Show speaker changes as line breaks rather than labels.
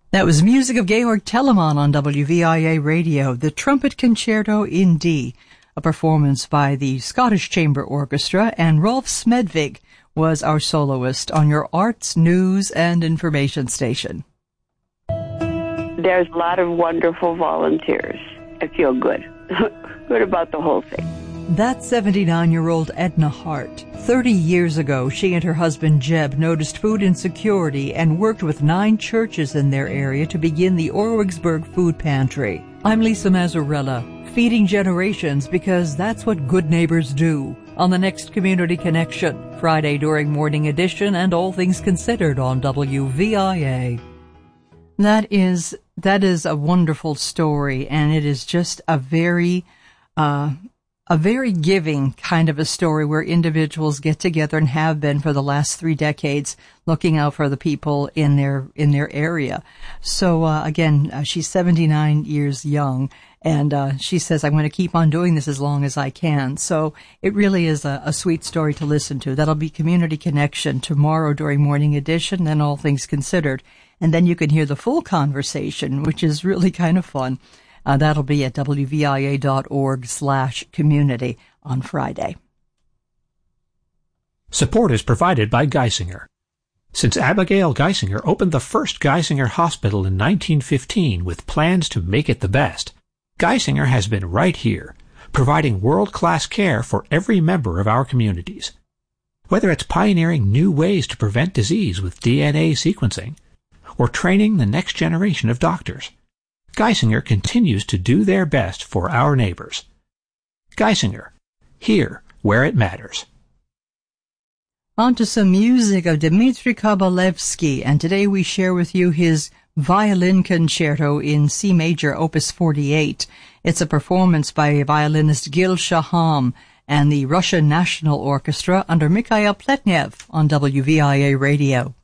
That was music of Georg Telemann on WVIA Radio, the Trumpet Concerto in D, a performance by the Scottish Chamber Orchestra, and Rolf Smedvig was our soloist on your arts, news, and information station.
There's a lot of wonderful volunteers. I feel good. Good about the whole thing.
That's 79-year-old Edna Hart. 30 years ago, she and her husband Jeb noticed food insecurity and worked with 9 churches in their area to begin the Orwigsburg Food Pantry. I'm Lisa Mazzarella, feeding generations because that's what good neighbors do. On the next Community Connection, Friday during Morning Edition and All Things Considered on WVIA. That is a wonderful story, and it is just a very giving kind of a story where individuals get together and have been for the last 3 decades looking out for the people in their area. So, again, she's 79 years young, and she says, I'm going to keep on doing this as long as I can. So it really is a sweet story to listen to. That'll be Community Connection tomorrow during Morning Edition and All Things Considered. And then you can hear the full conversation, which is really kind of fun. That'll be at wvia.org/community on Friday.
Support is provided by Geisinger. Since Abigail Geisinger opened the first Geisinger Hospital in 1915 with plans to make it the best, Geisinger has been right here, providing world-class care for every member of our communities. Whether it's pioneering new ways to prevent disease with DNA sequencing, or training the next generation of doctors, Geisinger continues to do their best for our neighbors. Geisinger, here where it matters.
On to some music of Dmitri Kabalevsky, and today we share with you his Violin Concerto in C Major, Opus 48. It's a performance by violinist Gil Shaham and the Russian National Orchestra under Mikhail Pletnev on WVIA Radio.